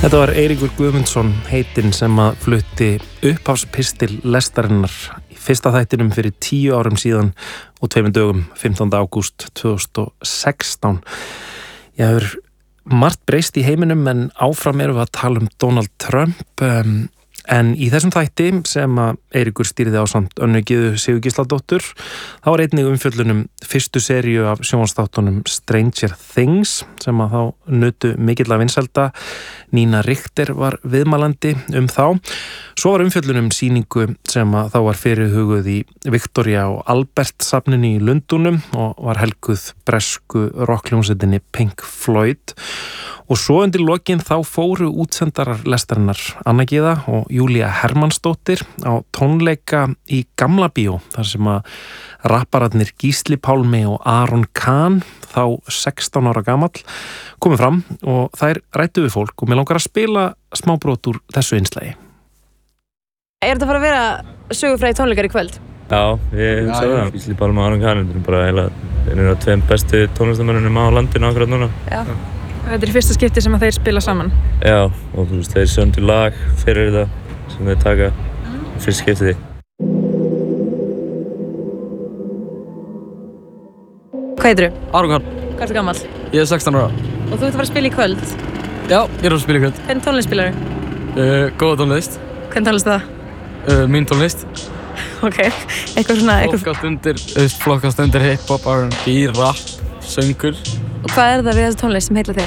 Þetta var Eiríkur Guðmundsson heitinn sem að flutti upphafspistil lestarinnar í fyrsta þættinum fyrir 10 árum síðan og 2 dögum, 15. ágúst 2016. Ég hefur margt breyst í heiminum en áfram erum við að tala Donald Trump en í þessum þætti sem að Eiríkur stýrði ásamt Önnu Gyðu Sigurgísladóttur þá var einnig umfjöllun fyrstu seríu af sjónvarpsþáttunum Stranger Things sem að þá nutu mikilla vinsælda. Nína Richter var viðmælandi þá. Svo var umfjöllun sýningu sem að þá var fyrirhuguð í Victoria og Albert safninu í Lundúnum og var helguð bresku rockhljómsveitinni Pink Floyd. Og svo undir lokin þá fóru útsendarar lestarinnar Anna Gyða og Júlía Hermannsdóttir á tónleika í Gamla bíó þar sem að rappararnir Gísli Pálmi og Aron Kahn þá 16 ára gamall komið fram og þær ræddu við fólk og mig langar að spila smábrot úr þessu innslagi. Þetta fara að vera sögufræði tónleikar í kvöld? Já, ég hugsa það. Gísli Pálmi og Aron Kahn eru bara einir af 2 bestu tónlistarmönnunum á landinu akkurat núna. Já. Þetta er fyrsta skipti sem að þeir spila saman? Já, og þú veist, þeir söndu lag fyrir þetta sem þeir taka fyrst skiptið. Hvað heitirðu? Aron Kahn. Hvað ertu gamall? Ég er 16 ára. Og þú ert að fara að spila í kvöld? Já, ég er að spila í kvöld. Hvernig tónlist spilarðu? Góða tónlist. Hvernig tónlist það? Mín tónlist. Ok, eitthvað svona... Flokkast undir hip-hop, R&B, rap, söngur. Og hvað er það við þessu tónlist sem heitla þér?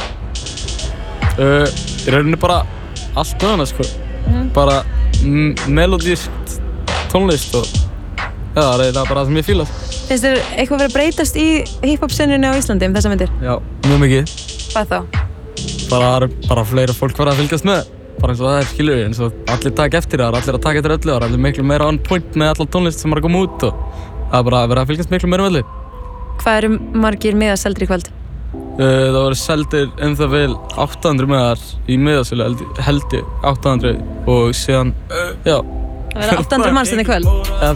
Í rauninni bara allt með hana, sko. Bara melodískt tónlist og það er bara það sem ég fíla. Finnst þér eitthvað verið að breytast í hip-hop-sennunni á Íslandi þessar myndir? Já, mjög mikið. Hvað þá? Bara fleira fólk að fylgjast með. Bara eins og það skilur við, eins og allir taka eftir það, allir að taka eftir öllu, það allir miklu meira on point með alla tónlist sem að koma út og það bara að vera að fylgjast miklu meira með öllu. Hvað eru margir miðar seldir í kvöld? Það voru seldir það vel 800 miðar í miðasölu, held ég 800 og síðan, já. Það verða 800 manns í kvöld?